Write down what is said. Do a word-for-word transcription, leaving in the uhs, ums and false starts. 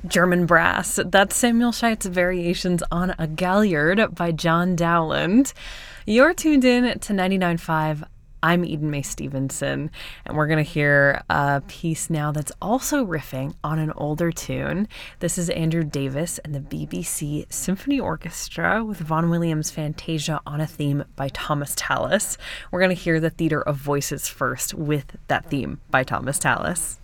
German Brass. That's Samuel Scheit's Variations on a Galliard by John Dowland. You're tuned in to ninety-nine point five. I'm Eden Mae Stevenson, and we're going to hear a piece now that's also riffing on an older tune. This is Andrew Davis and the B B C Symphony Orchestra with Vaughan Williams' Fantasia on a Theme by Thomas Tallis. We're going to hear the Theatre of Voices first with that theme by Thomas Tallis.